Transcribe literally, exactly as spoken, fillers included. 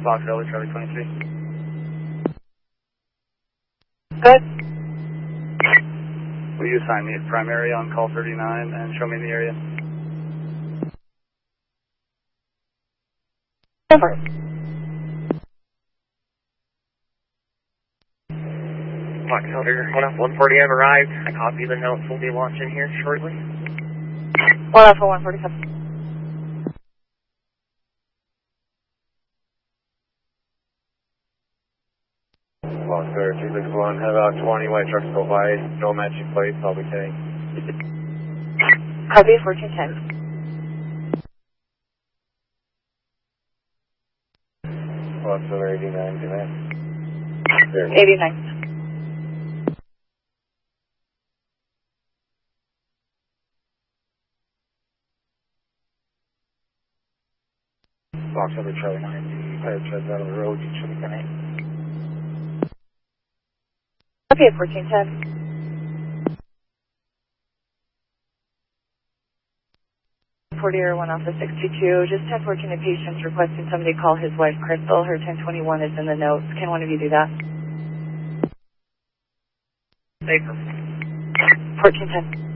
Fox Elder, Charlie twenty-three. Good. Will you assign me a primary on call thirty-nine and show me the area? Over. Fox Elder, one forty, I've arrived. I copy the notes. We'll be launching here shortly. one Alpha one forty-seven. Fox Elder, two six one, have about twenty white trucks go by, no matching plates, I'll be taking. Copy fourteen ten. Fox Elder, eighty-nine, good night. eighty-nine. Fox Elder, Charlie nine, fire treads out of the road, you should be good night. Okay, fourteen ten. forty or one Alpha sixty-two, just ten fourteen, a patient's requesting somebody call his wife Crystal. Her ten twenty-one is in the notes. Can one of you do that? Safer. fourteen ten.